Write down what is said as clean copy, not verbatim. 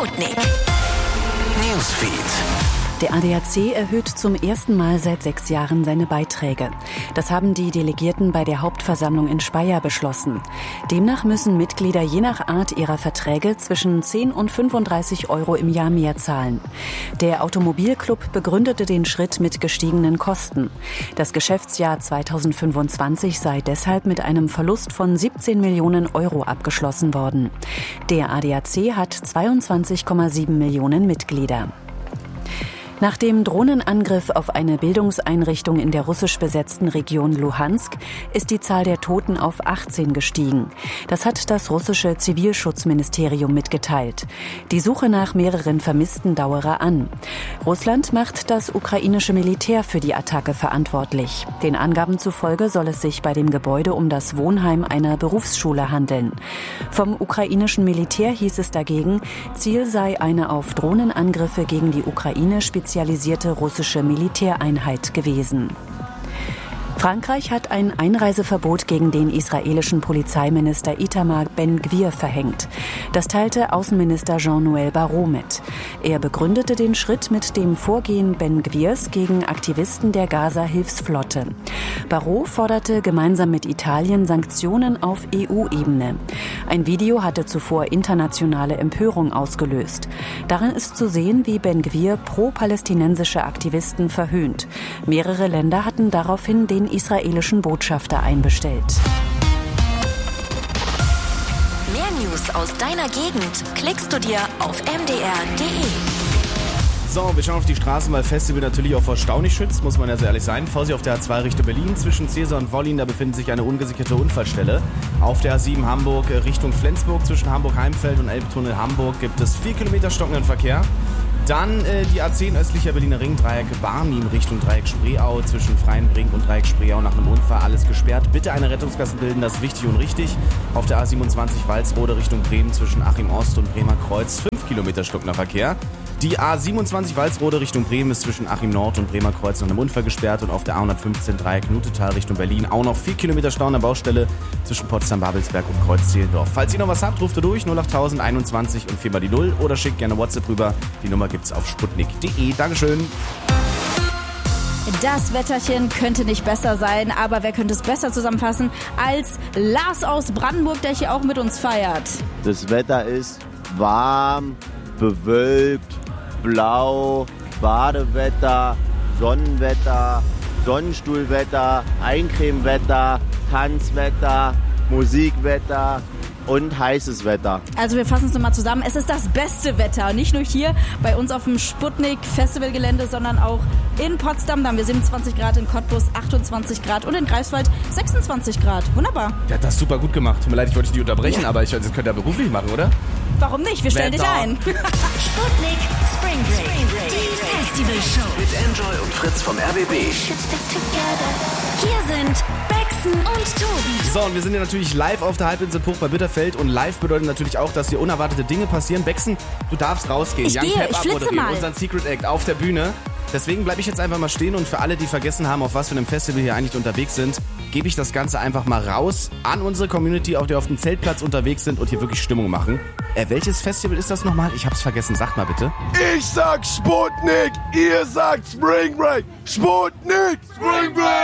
Sputnik Newsfeed. Der ADAC erhöht zum ersten Mal seit 6 Jahren seine Beiträge. Das haben die Delegierten bei der Hauptversammlung in Speyer beschlossen. Demnach müssen Mitglieder je nach Art ihrer Verträge zwischen 10 und 35 Euro im Jahr mehr zahlen. Der Automobilclub begründete den Schritt mit gestiegenen Kosten. Das Geschäftsjahr 2025 sei deshalb mit einem Verlust von 17 Millionen Euro abgeschlossen worden. Der ADAC hat 22,7 Millionen Mitglieder. Nach dem Drohnenangriff auf eine Bildungseinrichtung in der russisch besetzten Region Luhansk ist die Zahl der Toten auf 18 gestiegen. Das hat das russische Zivilschutzministerium mitgeteilt. Die Suche nach mehreren Vermissten dauere an. Russland macht das ukrainische Militär für die Attacke verantwortlich. Den Angaben zufolge soll es sich bei dem Gebäude um das Wohnheim einer Berufsschule handeln. Vom ukrainischen Militär hieß es dagegen, Ziel sei eine auf Drohnenangriffe gegen die Ukraine spezialisierte russische Militäreinheit gewesen. Frankreich hat ein Einreiseverbot gegen den israelischen Polizeiminister Itamar Ben-Gvir verhängt. Das teilte Außenminister Jean-Noël Barrot mit. Er begründete den Schritt mit dem Vorgehen Ben-Gvirs gegen Aktivisten der Gaza-Hilfsflotte. Barrot forderte gemeinsam mit Italien Sanktionen auf EU-Ebene. Ein Video hatte zuvor internationale Empörung ausgelöst. Darin ist zu sehen, wie Ben-Gvir pro-palästinensische Aktivisten verhöhnt. Mehrere Länder hatten daraufhin den israelischen Botschafter einbestellt. Mehr News aus deiner Gegend klickst du dir auf mdr.de. So, wir schauen auf die Straßen, weil Festival natürlich auch vor Stau nicht schützt, muss man ja so ehrlich sein. Vorsicht auf der A2 Richtung Berlin, zwischen Cäsar und Wollin, da befindet sich eine ungesicherte Unfallstelle. Auf der A7 Hamburg Richtung Flensburg, zwischen Hamburg-Heimfeld und Elbtunnel Hamburg gibt es 4 Kilometer stockenden Verkehr. Dann die A10 östlicher Berliner Ring, Dreieck Barnim Richtung Dreieck Spreeau, zwischen Freienbrink und Dreieck Spreeau nach einem Unfall, alles gesperrt. Bitte eine Rettungsgasse bilden, das ist wichtig und richtig. Auf der A27 Walsrode Richtung Bremen, zwischen Achim Ost und Bremer Kreuz, 5 Kilometer stockender Verkehr. Die A27 Walsrode Richtung Bremen ist zwischen Achim Nord und Bremer Kreuz nach einem Unfall gesperrt und auf der A115 Dreieck Nutetal Richtung Berlin auch noch 4 Kilometer Stau an der Baustelle zwischen Potsdam-Babelsberg und Kreuz-Zehlendorf. Falls ihr noch was habt, ruft ihr durch 08000 21 und 4 mal die 0 oder schickt gerne WhatsApp rüber. Die Nummer gibt's auf sputnik.de. Dankeschön. Das Wetterchen könnte nicht besser sein, aber wer könnte es besser zusammenfassen als Lars aus Brandenburg, der hier auch mit uns feiert. Das Wetter ist warm, bewölkt, blau, Badewetter, Sonnenwetter, Sonnenstuhlwetter, Eincremewetter, Tanzwetter, Musikwetter und heißes Wetter. Also wir fassen es nochmal zusammen. Es ist das beste Wetter. Nicht nur hier bei uns auf dem Sputnik-Festivalgelände, sondern auch in Potsdam. Da haben wir 27 Grad, in Cottbus 28 Grad und in Greifswald 26 Grad. Wunderbar. Der hat das super gut gemacht. Tut mir leid, ich wollte dich nicht unterbrechen, aber das könnt ihr beruflich machen, oder? Warum nicht? Wir stellen dich ein. Sputnik Spring Break. Die Festivalshow. Mit Enjoy und Fritz vom RBB. Hier sind Bexen und Tobi. So, und wir sind ja natürlich live auf der Halbinsel Puch bei Bitterfeld und live bedeutet natürlich auch, dass hier unerwartete Dinge passieren. Bexen, du darfst rausgehen. Ich flitze mal. Unseren Secret Act auf der Bühne. Deswegen bleibe ich jetzt einfach mal stehen und für alle, die vergessen haben, auf was für einem Festival hier eigentlich unterwegs sind, gebe ich das Ganze einfach mal raus an unsere Community, die auf dem Zeltplatz unterwegs sind und hier wirklich Stimmung machen. Welches Festival ist das nochmal? Ich hab's vergessen, sagt mal bitte. Ich sag Sputnik, ihr sagt Spring Break. Sputnik, Spring Break.